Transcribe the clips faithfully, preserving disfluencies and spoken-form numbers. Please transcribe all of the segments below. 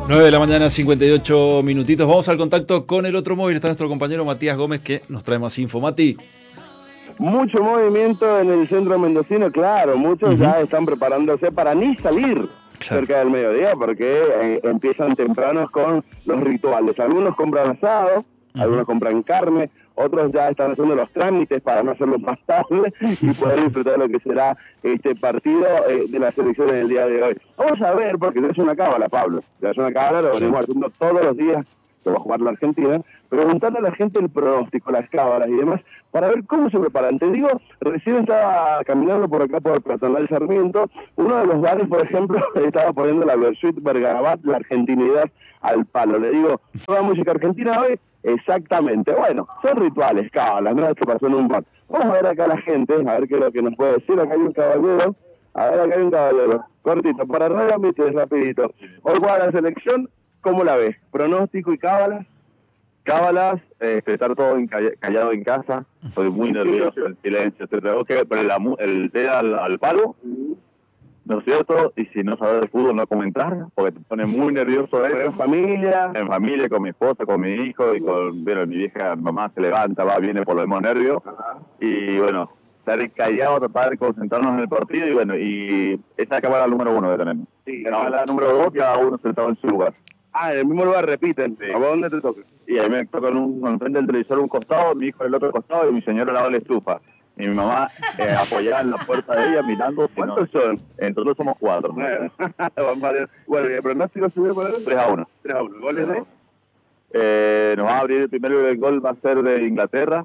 nueve de la mañana, cincuenta y ocho minutitos. Vamos al contacto con el otro móvil. Está nuestro compañero Matías Gómez que nos trae más info. Mati. Mucho movimiento en el centro mendocino, claro. Muchos uh-huh. ya están preparándose para ni salir claro. cerca del mediodía porque eh, empiezan tempranos con los rituales. Algunos compran asado, uh-huh. algunos compran carne, otros ya están haciendo los trámites para no hacerlo más tarde y poder disfrutar de lo que será este partido eh, de las elecciones del día de hoy. Vamos a ver, porque es una cábala, Pablo. Es una cábala, lo venimos haciendo todos los días que va a jugar la Argentina, preguntando a la gente el pronóstico, las cábalas y demás, para ver cómo se preparan. Te digo, recién estaba caminando por acá por Peatonal Sarmiento, uno de los bares, por ejemplo, estaba poniendo la Versuit Bergarabat, la argentinidad al palo. Le digo, ¿toda música argentina hoy? Exactamente. Bueno, son rituales, cábalas, no es que pasó en un bar. Vamos a ver acá a la gente, a ver qué es lo que nos puede decir. Acá hay un caballero, a ver, acá hay un caballero, cortito, para Radio Mitre, rapidito. Hoy juega la selección, ¿cómo la ves? ¿Pronóstico y cábalas? Cábalas, eh, estar todo en call- callado en casa, estoy muy nervioso, en silencio, te tengo que poner la, el té al, al palo, ¿no es cierto? Y si no sabes de fútbol, no comentar, porque te pone muy nervioso. ¿eh? En familia. En familia, con mi esposa, con mi hijo, y con, bueno, mi vieja mamá se levanta, va, viene por los mismos nervios, ajá. Y bueno, estar callado, tratar de concentrarnos en el partido, y bueno, y esa es la cámara número uno que tenemos. Sí, la cámara número dos, cada uno sentado en su lugar. Ah, en el mismo lugar repiten. Sí. ¿A dónde te toca? Y ahí me toca en un, enfrente del televisor un costado, mi hijo en el otro costado y mi señora al lado de la estufa. Y mi mamá eh, apoyada en la puerta de ella mirando. ¿Cuántos no, son? En total somos cuatro. Bueno, bueno, ¿y el pronóstico subió por ahí? tres a uno. tres a uno. ¿Goles de? Eh, nos va a abrir el primero, el gol va a ser de Inglaterra,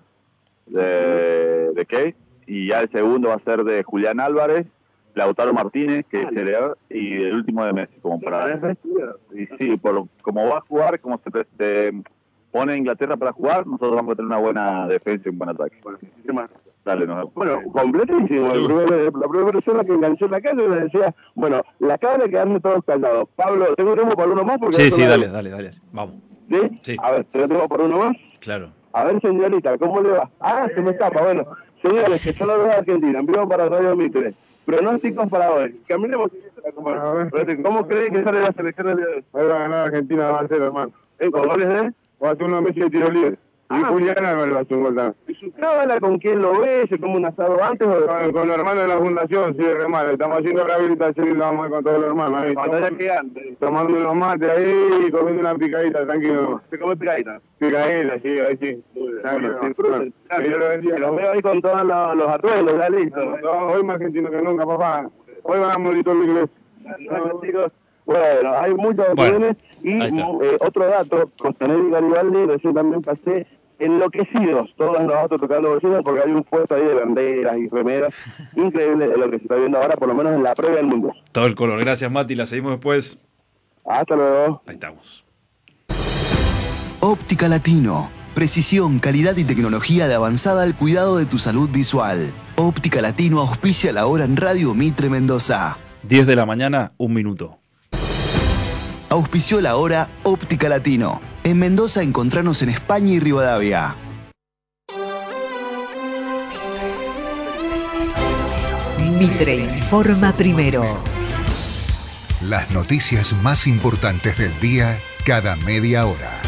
de, de Kate, y ya el segundo va a ser de Julián Álvarez, Lautaro Martínez, que es el, y el último de Messi, como para... Y sí, por como va a jugar, como se, se pone Inglaterra para jugar, nosotros vamos a tener una buena defensa y un buen ataque. Bueno, dale, nos vemos. Bueno, completísimo. El primer, la primera persona que enganchó en la calle le decía, bueno, la cámara quedarme todos callados. Pablo, ¿tengo tiempo para uno más? Porque sí, sí, dale, dale, dale, vamos. ¿Sí? Sí. A ver, ¿tengo tiempo para uno más? Claro. A ver, señorita, ¿cómo le va? Ah, se me escapa. Bueno, señores, que son los dos de Argentina, en vivo para Radio Mitre. Pronósticos para hoy. Caminemos. ¿Cómo cree que sale la selección del día de hoy? Hoy va a ganar Argentina, va a ser, hermano. ¿Eh, ¿Con goles de? Va a hacer uno Messi de tiro libre. Y Ah, Julián Álvarez va a hacer un gol también. ¿Y su cábala con quién lo ve? ¿Se come un asado antes o...? Con, con los hermanos de la fundación, sí, hermano. Estamos haciendo rehabilitación y lo vamos a ir con todos los hermanos. Ahí, Batalla gigante. tomando unos mates ahí y comiendo una picadita, tranquilo. ¿Se come picadita? Picadita, sí, ahí sí. Claro, disfruten. Los veo ahí con todos los, los atuendos, ya listo. No, hoy más argentino que nunca, papá. Hoy van a morir todos los ingleses. Bueno, chicos, bueno, hay muchas opciones. Bueno, y eh, otro dato, Costanera y Garibaldi, recién también pasé enloquecidos, todos nosotros tocando bocinas porque hay un puesto ahí de banderas y remeras, increíble lo que se está viendo ahora, por lo menos en la previa del mundo. Todo el color, gracias Mati, la seguimos después. Hasta luego. Ahí estamos. Óptica Latino. Precisión, calidad y tecnología de avanzada al cuidado de tu salud visual. Óptica Latino auspicia la hora en Radio Mitre Mendoza. diez de la mañana, un minuto. Auspició la hora Óptica Latino. En Mendoza encontranos en España y Rivadavia. Mitre informa primero. Las noticias más importantes del día cada media hora.